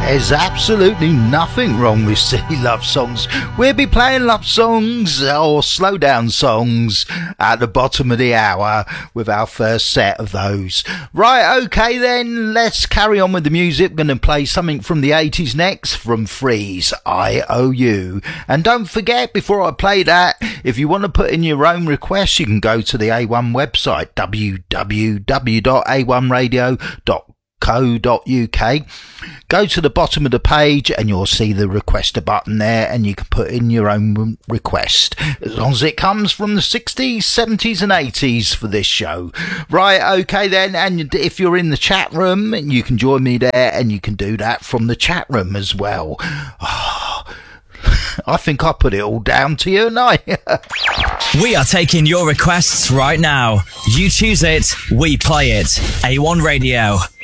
There's absolutely nothing wrong with silly love songs. We'll be playing love songs or slow down songs at the bottom of the hour with our first set of those. Right, okay then, let's carry on with the music. We're going to play something from the 80s next from Freeze, I Owe You. And don't forget, before I play that, if you want to put in your own requests, you can go to the A1 website, www.a1radio.co.uk. Go to the bottom of the page and you'll see the request button there, and you can put in your own request as long as it comes from the 60s, 70s and 80s for this show. Right, okay then, and if you're in the chat room, you can join me there, and you can do that from the chat room as well. I think I put it all down to you, and We are taking your requests right now. You choose it, we play it. A1 Radio.